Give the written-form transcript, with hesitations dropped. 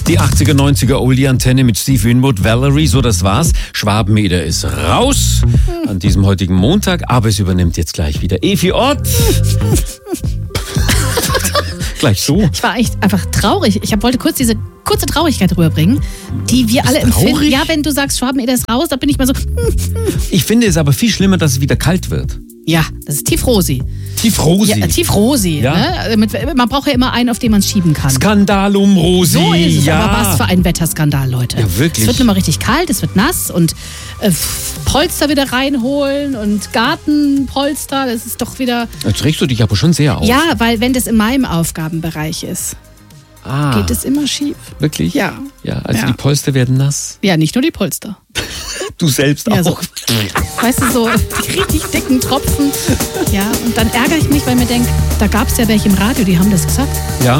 Die 80er, 90er Oldie-Antenne mit Steve Winwood, Valerie, so das war's. Schwabeneder ist raus an diesem heutigen Montag, aber es übernimmt jetzt gleich wieder Evi Ott. Gleich so. Ich war echt einfach traurig. Wollte kurz diese kurze Traurigkeit rüberbringen, die wir alle empfinden. Ja, wenn du sagst, Schwabeneder ist raus, da bin ich mal so. Ich finde es aber viel schlimmer, dass es wieder kalt wird. Ja, das ist Tiefrosi. Tiefrosi. Ja, Tiefrosi. Ja. Ne? Man braucht ja immer einen, auf den man schieben kann. Skandal um Rosi. So ist es, ja. aber was für ein Wetterskandal, Leute. Ja, wirklich. Es wird immer richtig kalt, es wird nass und Polster wieder reinholen und Gartenpolster, das ist doch wieder... Jetzt regst du dich aber schon sehr auf. Ja, weil wenn das in meinem Aufgabenbereich ist, geht es immer schief. Wirklich? Ja. Ja, also Ja. die Polster werden nass. Ja, nicht nur die Polster. Du selbst Ja, auch. so, weißt du, so die richtig dicken Tropfen. Ja, und dann ärgere ich mich, weil mir denke, da gab es ja welche im Radio, die haben das gesagt. Ja.